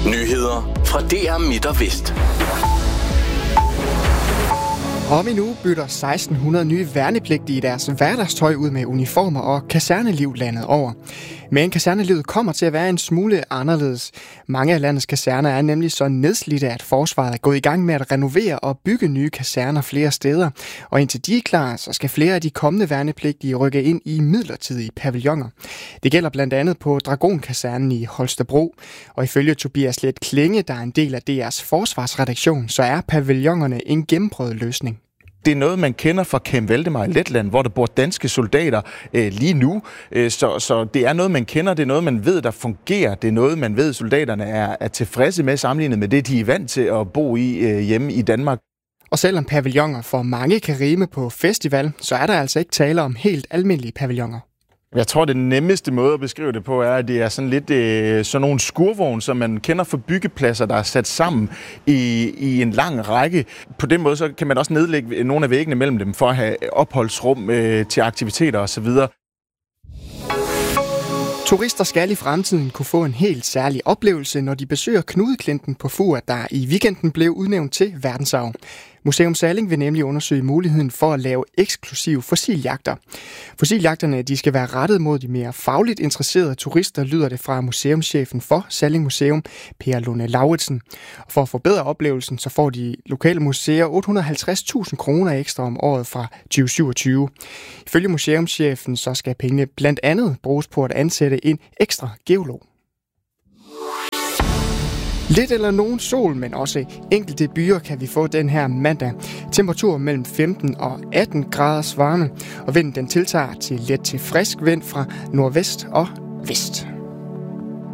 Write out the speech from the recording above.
Nyheder fra DR Midt og Vest. Om en uge bytter 1600 nye værnepligtige deres hverdagstøj ud med uniformer og kaserneliv landet over. Men kasernelivet kommer til at være en smule anderledes. Mange af landets kaserner er nemlig så nedslidte, at forsvaret er gået i gang med at renovere og bygge nye kaserner flere steder. Og indtil de er klar, så skal flere af de kommende værnepligtige rykke ind i midlertidige pavilloner. Det gælder blandt andet på Dragonkasernen i Holstebro. Og ifølge Tobias Let Klinge, der er en del af DR's forsvarsredaktion, så er pavillonerne en gennemprøvet løsning. Det er noget, man kender fra Camp Valdemar i Letland, hvor der bor danske soldater lige nu. Så det er noget, man kender. Det er noget, man ved, der fungerer. Det er noget, man ved, soldaterne er tilfredse med sammenlignet med det, de er vant til at bo i hjemme i Danmark. Og selvom pavilloner for mange kan rime på festival, så er der altså ikke tale om helt almindelige pavilloner. Jeg tror, det nemmeste måde at beskrive det på er, at det er sådan lidt sådan nogle skurvogn, som man kender fra byggepladser, der er sat sammen i en lang række. På den måde så kan man også nedlægge nogle af væggene mellem dem for at have opholdsrum til aktiviteter osv. Turister skal i fremtiden kunne få en helt særlig oplevelse, når de besøger Knudeklinten på Fur, der i weekenden blev udnævnt til verdensarv. Museum Salling vil nemlig undersøge muligheden for at lave eksklusive fossiljagter. Fossiljagterne de skal være rettet mod de mere fagligt interesserede turister, lyder det fra museumschefen for Salling Museum, Per Lunde Lauritsen. Og for at forbedre oplevelsen, så får de lokale museer 850.000 kroner ekstra om året fra 2027. Ifølge museumschefen så skal pengene blandt andet bruges på at ansætte en ekstra geolog. Lidt eller nogen sol, men også enkelte byer kan vi få den her mandag. Temperatur mellem 15 og 18 graders varme, og vinden den tiltager til let til frisk vind fra nordvest og vest.